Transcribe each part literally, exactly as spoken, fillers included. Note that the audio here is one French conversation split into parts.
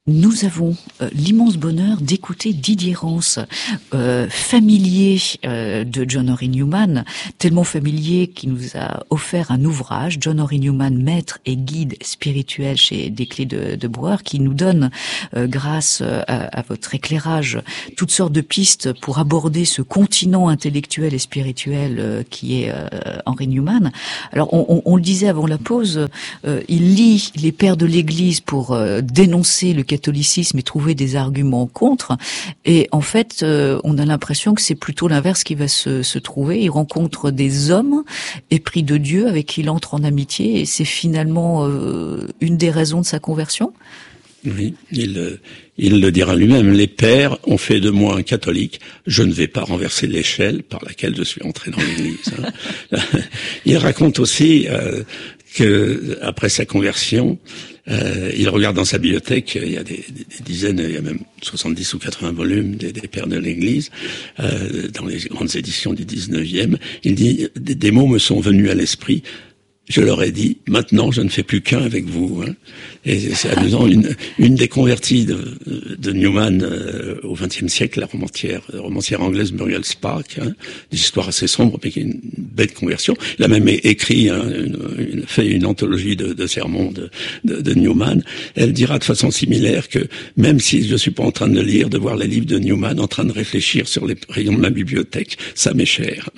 Nous avons euh, l'immense bonheur d'écouter Didier Rance, euh, familier euh, de John Henry Newman, tellement familier qu'il nous a offert un ouvrage, John Henry Newman, maître et guide spirituel chez Desclés de, de Brouwer, qui nous donne, euh, grâce à, à votre éclairage, toutes sortes de pistes pour aborder ce continent intellectuel et spirituel euh, qui est euh, Henry Newman. Alors, on, on, on le disait avant la pause, euh, il lit les pères de l'Église pour euh, dénoncer le catholicisme et trouver des arguments contre. Et en fait, euh, on a l'impression que c'est plutôt l'inverse qui va se, se trouver. Il rencontre des hommes épris de Dieu avec qui il entre en amitié, et c'est finalement euh, une des raisons de sa conversion. Oui, il, il le dira lui-même. Les pères ont fait de moi un catholique. Je ne vais pas renverser l'échelle par laquelle je suis entré dans l'Église. Hein. Il raconte aussi euh, que après sa conversion, Euh, il regarde dans sa bibliothèque, il y a des, des, des dizaines, il y a même soixante-dix ou quatre-vingts volumes des, des pères de l'Église, euh, dans les grandes éditions du dix-neuvième. Il dit, des, des mots me sont venus à l'esprit. Je leur ai dit, maintenant je ne fais plus qu'un avec vous. Hein. Et c'est amusant, une, une des converties de, de Newman euh, au vingtième siècle, la romancière, romancière anglaise Muriel Spark, hein, des histoires assez sombres, mais qui est une belle conversion. Il a même écrit, hein, une, une, fait une anthologie de, de sermons de, de, de Newman. Elle dira de façon similaire que même si je suis pas en train de lire, de voir les livres de Newman, en train de réfléchir sur les rayons de ma bibliothèque, ça m'est cher.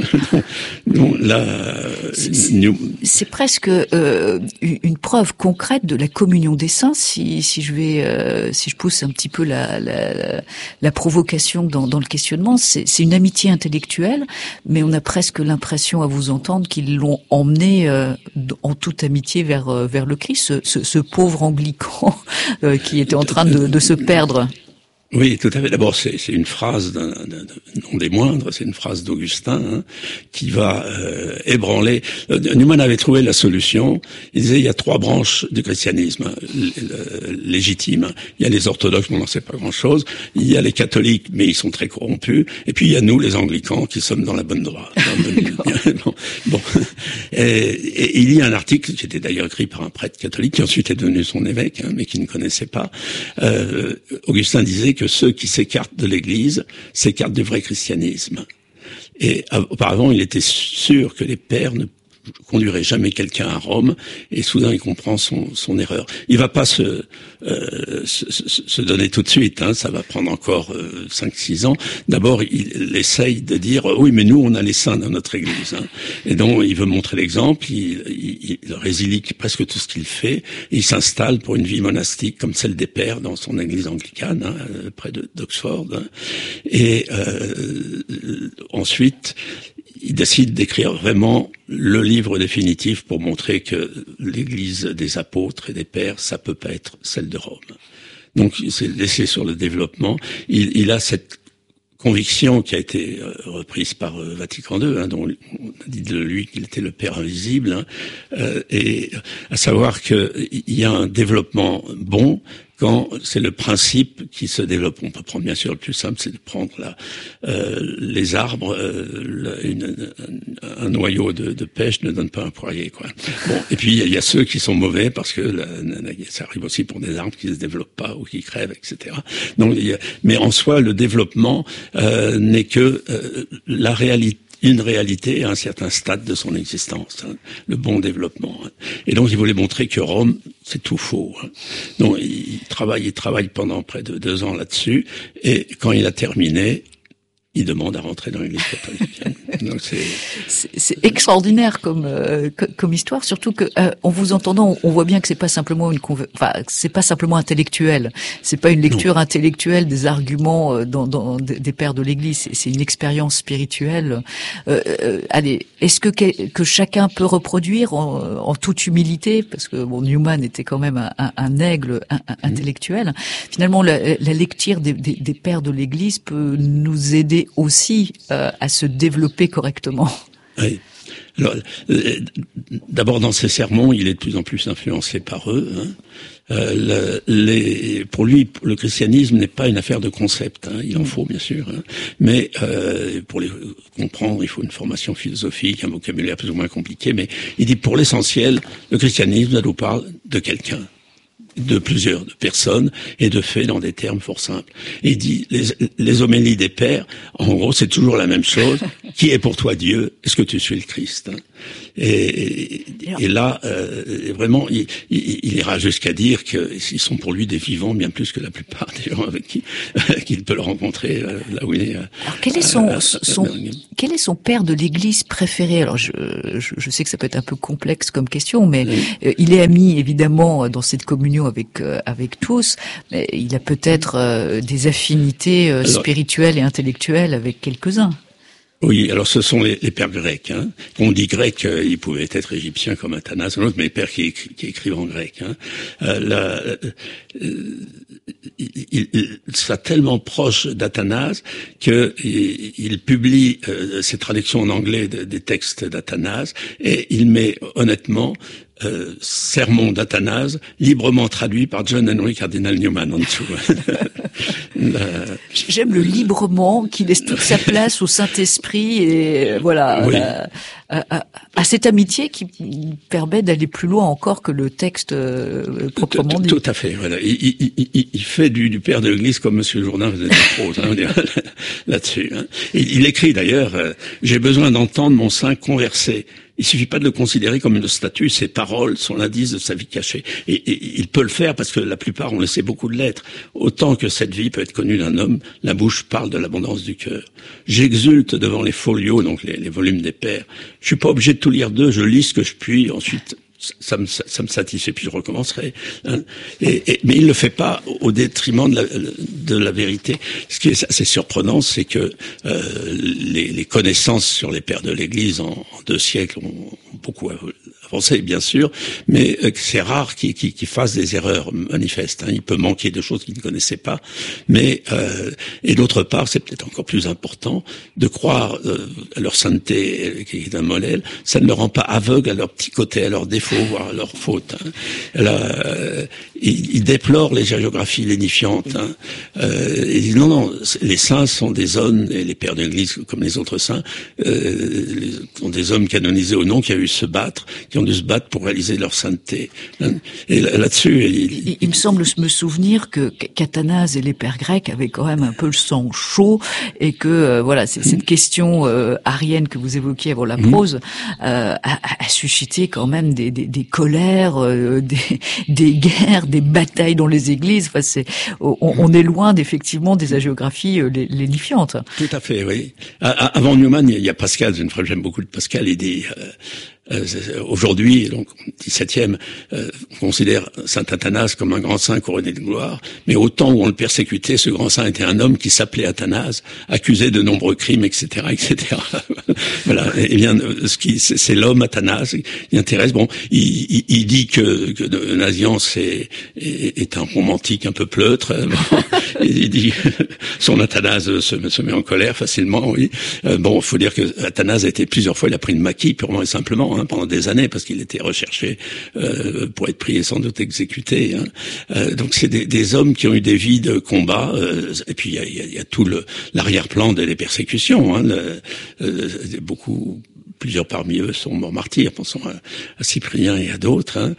Donc là, c'est, New... c'est presque euh, une preuve concrète de la communion des saints, si, si je vais, euh, si je pousse un petit peu la, la, la provocation dans, dans le questionnement. C'est, c'est une amitié intellectuelle, mais on a presque l'impression à vous entendre qu'ils l'ont emmené euh, en toute amitié vers, vers le Christ, ce, ce, ce pauvre anglican euh, qui était en train de, de se perdre. Oui, tout à fait. D'abord, c'est, c'est une phrase, d'un, d'un, non des moindres, c'est une phrase d'Augustin, hein, qui va euh, ébranler. Newman avait trouvé la solution. Il disait, il y a trois branches du christianisme légitimes. Il y a les orthodoxes, mais on n'en sait pas grand-chose. Il y a les catholiques, mais ils sont très corrompus. Et puis, il y a nous, les anglicans, qui sommes dans la bonne droite. bon, bon. Et, et il y a un article qui était d'ailleurs écrit par un prêtre catholique, qui ensuite est devenu son évêque, hein, mais qui ne connaissait pas. Euh, Augustin disait que ceux qui s'écartent de l'Église s'écartent du vrai christianisme. Et auparavant, il était sûr que les pères ne conduiraient jamais quelqu'un à Rome, et soudain il comprend son, son erreur. Il va pas se, euh, se, se donner tout de suite, hein, ça va prendre encore euh, cinq six ans. D'abord, il, il essaye de dire « oui, mais nous, on a les saints dans notre Église hein. ». Et donc, il veut montrer l'exemple, il, il, il résilie presque tout ce qu'il fait, et il s'installe pour une vie monastique comme celle des pères dans son Église anglicane, hein, près de, d'Oxford. Hein. Et euh, ensuite, il décide d'écrire vraiment le livre définitif pour montrer que l'Église des apôtres et des pères, ça peut pas être celle de Rome. Donc, c'est laissé sur le développement. Il, il a cette conviction qui a été reprise par Vatican deux, hein, dont on a dit de lui qu'il était le Père invisible, hein, euh, et à savoir qu'il y a un développement bon quand c'est le principe qui se développe. On peut prendre bien sûr le plus simple, c'est de prendre la, euh, les arbres. Euh, le, une, un, un noyau de, de pêche ne donne pas un poirier, quoi. Bon, et puis il y, y a ceux qui sont mauvais parce que la, la, ça arrive aussi pour des arbres qui se développent pas ou qui crèvent, et cetera. Donc, il y a, mais en soi, le développement euh, n'est que euh, la réalité. Une réalité à un certain stade de son existence, hein, le bon développement. Hein. Et donc, il voulait montrer que Rome, c'est tout faux. Hein. Donc, il travaille, il travaille pendant près de deux ans là-dessus, et quand il a terminé, il demande à rentrer dans l'Église catholique. Donc c'est... c'est c'est extraordinaire comme euh, comme histoire, surtout que euh, en vous entendant, on voit bien que c'est pas simplement une conv... enfin c'est pas simplement intellectuel, c'est pas une lecture non. intellectuelle des arguments euh, dans, dans des pères de l'Église, c'est, c'est une expérience spirituelle. Euh, euh, allez, est-ce que que chacun peut reproduire en, en toute humilité, parce que bon, Newman était quand même un, un, un aigle un, un, intellectuel. Mmh. Finalement, la, la lecture des, des, des pères de l'Église peut nous aider aussi euh, à se développer correctement. Oui. Alors, euh, d'abord dans ses sermons, il est de plus en plus influencé par eux. Hein. Euh, le, les, pour lui, le christianisme n'est pas une affaire de concept. Hein. Il en faut bien sûr, hein. Mais euh, pour les comprendre, il faut une formation philosophique, un vocabulaire plus ou moins compliqué. Mais il dit pour l'essentiel, le christianisme, ça nous parle de quelqu'un. de plusieurs de personnes et de faits dans des termes fort simples. Et il dit, les, les homélies des pères, en gros, c'est toujours la même chose. Qui est pour toi Dieu? Est-ce que tu suis le Christ? Et, et, et là, euh, vraiment, il, il, il ira jusqu'à dire qu'ils sont pour lui des vivants, bien plus que la plupart des gens avec qui qu'il peut le rencontrer là où il est. Alors, quel est son, à, à, son à quel est son père de l'Église préféré? Alors, je, je, je sais que ça peut être un peu complexe comme question, mais oui. euh, il est ami évidemment dans cette communion avec euh, avec tous, mais il a peut-être euh, des affinités euh, alors, spirituelles et intellectuelles avec quelques-uns. Oui, alors ce sont les, les pères grecs. Hein. On dit grec, euh, ils pouvaient être égyptiens comme Athanase, un autre, mais les pères qui, écri, qui écrivent en grec. Hein. Euh, la, euh, il, il, ça tellement proche d'Athanase que il, il publie euh, ses traductions en anglais de, des textes d'Athanase et il met honnêtement Euh, sermon d'Athanase, librement traduit par John Henry Cardinal Newman en dessous. La... J'aime le librement qui laisse toute sa place au Saint-Esprit et voilà oui. à, à, à cette amitié qui permet d'aller plus loin encore que le texte euh, proprement dit. Tout à fait. Voilà. Il, il, il, il fait du, du père de l'Église comme Monsieur Jourdain faisait de la prose hein, là-dessus. Hein. Il, il écrit d'ailleurs euh, « J'ai besoin d'entendre mon saint converser ». Il suffit pas de le considérer comme une statue, ses paroles sont l'indice de sa vie cachée. Et, et il peut le faire parce que la plupart ont laissé beaucoup de lettres. Autant que cette vie peut être connue d'un homme, la bouche parle de l'abondance du cœur. J'exulte devant les folios, donc les, les volumes des pères. Je suis pas obligé de tout lire d'eux, je lis ce que je puis, ensuite ça me, ça me satisfait, puis je recommencerai. Hein. Et, et, mais il ne le fait pas au détriment de la, de la vérité. Ce qui est assez surprenant, c'est que euh, les, les connaissances sur les pères de l'Église en, en deux siècles ont, ont beaucoup avancé, bien sûr, mais euh, c'est rare qu'ils qu'ils, qu'ils fassent des erreurs manifestes. Hein. Il peut manquer de choses qu'ils ne connaissaient pas, mais euh, et d'autre part, c'est peut-être encore plus important de croire euh, à leur sainteté, qui est un modèle. Ça ne leur rend pas aveugle à leur petit côté, à leurs défauts, voire leur faute. Hein. Là, euh, il, il déplore les géographies lénifiantes. Hein. Euh, il dit non, non, les saints sont des hommes, et les pères de l'Église comme les autres saints, euh, les, sont des hommes canonisés ou non qui ont eu se battre, qui ont dû se battre pour réaliser leur sainteté. Hein. Et là, là-dessus, il, il, il me semble me souvenir que qu'Athanase et les pères grecs avaient quand même un peu le sang chaud et que euh, voilà, c'est, cette question euh, arienne que vous évoquiez avant la prose euh, a, a suscité quand même des Des, des colères, euh, des, des guerres, des batailles dans les églises. Enfin, c'est, on, on est loin d'effectivement des hagiographies euh, lénifiantes. Tout à fait, oui. Avant Newman, il y a Pascal. J'aime beaucoup de Pascal. Il dit euh, euh, aujourd'hui, donc dix-septième, euh, on considère saint Athanase comme un grand saint couronné de gloire. Mais au temps où on le persécutait, ce grand saint était un homme qui s'appelait Athanase, accusé de nombreux crimes, et cetera, et cetera. Voilà. Et bien, ce qui, c'est, c'est l'homme Athanase qui intéresse. Bon, il, il, il dit que, que Nazianze est, est, est un romantique un peu pleutre. Bon, il dit son Athanase se, se met en colère facilement. Oui. Bon, il faut dire que Athanase a été plusieurs fois, il a pris une maquille purement et simplement hein, pendant des années parce qu'il était recherché euh, pour être pris et sans doute exécuté. Hein. Euh, donc c'est des, des hommes qui ont eu des vies de combat. Euh, et puis il y a, y a, y a tout le l'arrière-plan des persécutions. Hein, le, euh, beaucoup. Plusieurs parmi eux sont morts martyrs, pensons à, à Cyprien et à d'autres, hein,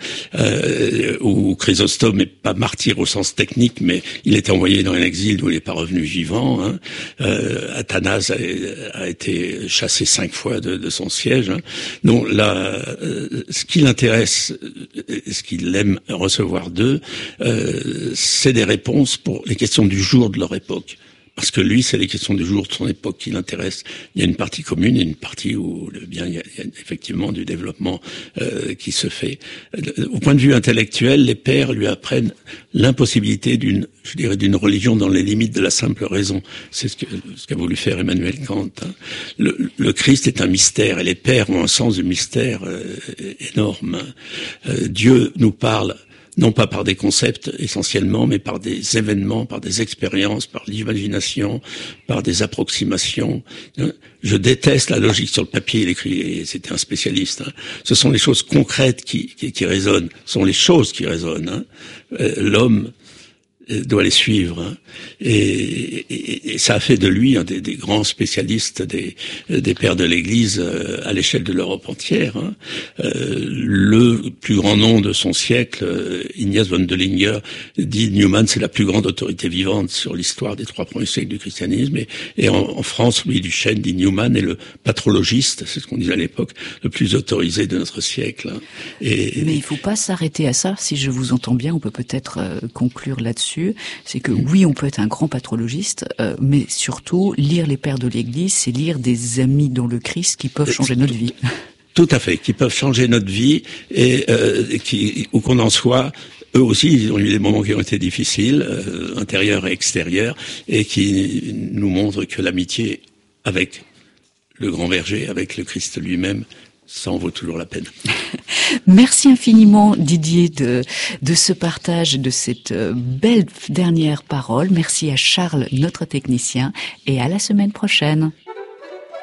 euh, où Chrysostome n'est pas martyr au sens technique, mais il était envoyé dans un exil d'où il n'est pas revenu vivant. Hein. Euh, Athanase a, a été chassé cinq fois de, de son siège. Hein. Donc là, euh, ce qui l'intéresse, ce qu'il aime recevoir d'eux, euh, c'est des réponses pour les questions du jour de leur époque. Parce que lui, c'est les questions du jour de son époque qui l'intéressent. Il y a une partie commune et une partie où, bien, il y a, il y a effectivement du développement euh, qui se fait. Au point de vue intellectuel, les pères lui apprennent l'impossibilité d'une, je dirais, d'une religion dans les limites de la simple raison. C'est ce que ce qu'a voulu faire Emmanuel Kant. Hein. Le, le Christ est un mystère et les pères ont un sens du mystère euh, énorme. Euh, Dieu nous parle non pas par des concepts essentiellement, mais par des événements, par des expériences, par l'imagination, par des approximations. Je déteste la logique sur le papier, il écrit, et c'était un spécialiste. Hein. Ce sont les choses concrètes qui, qui, qui résonnent, ce sont les choses qui résonnent. Hein. Euh, l'homme doit les suivre, hein. et, et, et ça a fait de lui un des, des grands spécialistes des, des pères de l'Église euh, à l'échelle de l'Europe entière, hein. Euh, le plus grand nom de son siècle, euh, Ignaz von Döllinger, dit Newman c'est la plus grande autorité vivante sur l'histoire des trois premiers siècles du christianisme, et, et en, en France, Louis Duchesne dit Newman est le patrologiste, c'est ce qu'on disait à l'époque, le plus autorisé de notre siècle, hein. Et, mais il faut pas s'arrêter à ça, si je vous entends bien, on peut peut-être euh, conclure là-dessus. C'est que oui, on peut être un grand patrologiste, euh, mais surtout, lire les pères de l'Église, c'est lire des amis dans le Christ qui peuvent changer notre vie. Tout à fait, qui peuvent changer notre vie, et euh, qui, où qu'on en soit, eux aussi, ils ont eu des moments qui ont été difficiles, euh, intérieurs et extérieurs, et qui nous montrent que l'amitié avec le grand berger, avec le Christ lui-même, ça en vaut toujours la peine. Merci infiniment Didier de, de ce partage, de cette belle dernière parole. Merci à Charles, notre technicien, et à la semaine prochaine.